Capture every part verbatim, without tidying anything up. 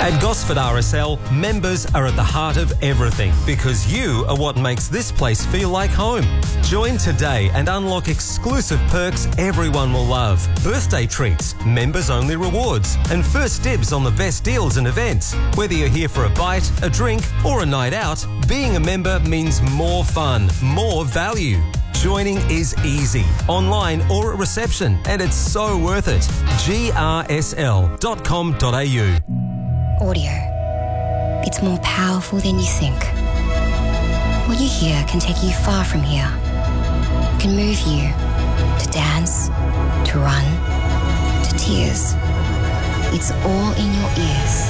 At Gosford R S L, members are at the heart of everything because you are what makes this place feel like home. Join today and unlock exclusive perks everyone will love. Birthday treats, members-only rewards, and first dibs on the best deals and events. Whether you're here for a bite, a drink, or a night out, being a member means more fun, more value. Joining is easy, online or at reception, and it's so worth it. G R S L dot com dot A U. Audio. It's more powerful than you think. What you hear can take you far from here. It can move you to dance, to run, to tears. It's all in your ears.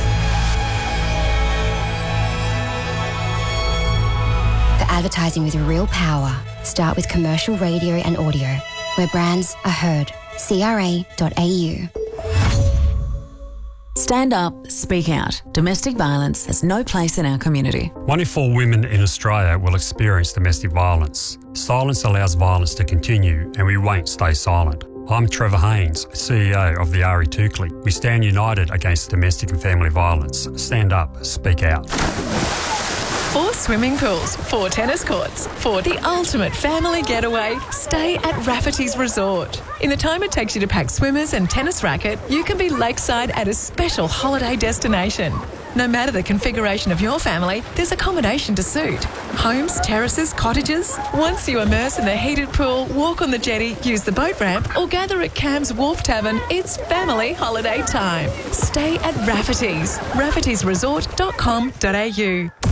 For advertising with real power, start with commercial radio and audio, where brands are heard. C R A dot A U. Stand up, speak out. Domestic violence has no place in our community. One in four women in Australia will experience domestic violence. Silence allows violence to continue, and we won't stay silent. I'm Trevor Haynes, C E O of the R E two Clique. We stand united against domestic and family violence. Stand up, speak out. Four swimming pools, four tennis courts. For the ultimate family getaway, stay at Rafferty's Resort. In the time it takes you to pack swimmers and tennis racket, you can be lakeside at a special holiday destination. No matter the configuration of your family, there's accommodation to suit. Homes, terraces, cottages. Once you immerse in the heated pool, walk on the jetty, use the boat ramp, or gather at Cam's Wharf Tavern, it's family holiday time. Stay at Rafferty's. Raffertys Resort dot com dot A U.